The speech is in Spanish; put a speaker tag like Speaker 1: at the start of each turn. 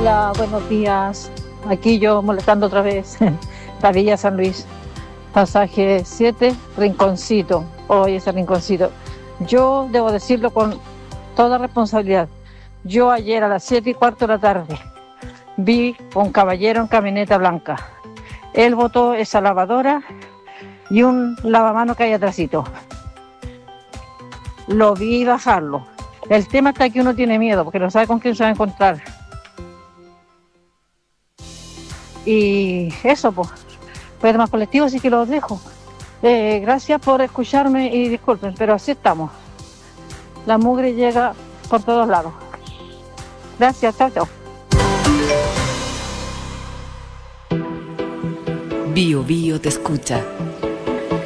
Speaker 1: Hola, buenos días. Aquí yo molestando otra vez. La Villa San Luis. Pasaje 7, Rinconcito. Hoy ese Rinconcito. Yo debo decirlo con toda responsabilidad. Yo ayer a las 7:15 de la tarde vi un caballero en camioneta blanca. Él botó esa lavadora y un lavamano que hay atrásito. Lo vi bajarlo. El tema está que uno tiene miedo porque no sabe con quién se va a encontrar. Y eso, pues, más colectivos, así que los dejo. Gracias por escucharme y disculpen, pero así estamos. La mugre llega por todos lados. Gracias, chao, chao.
Speaker 2: Bio Bio te escucha.